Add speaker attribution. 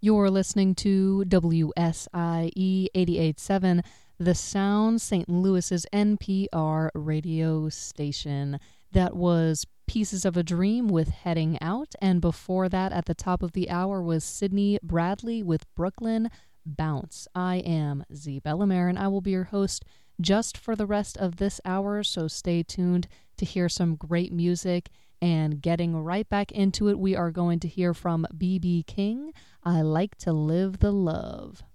Speaker 1: You're listening to WSIE 88.7, The Sound, St. Louis's NPR radio station. That was Pieces of a Dream with Heading Out, and before that, at the top of the hour, was Sydney Bradley with Brooklyn Bounce. I am Z Bellamere, and I will be your host just for the rest of this hour, so stay tuned to hear some great music. And getting right back into it, we are going to hear from B.B. King, I Like to Live the Love.